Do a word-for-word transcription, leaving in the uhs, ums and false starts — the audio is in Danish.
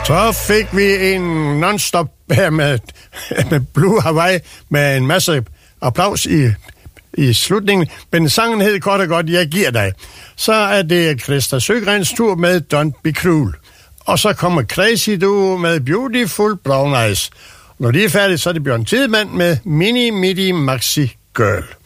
Så fik vi en non-stop her med, med Blue Hawaii med en masse applaus i, i slutningen. Men sangen hed kort og godt, Jeg giver dig. Så er det Christa Søgrens tur med Don't Be Cruel. Og så kommer Crazy Duo med Beautiful Brown Eyes. Når de er færdige, så er det Bjørn Tidemand med Mini Midi Maxi Girl.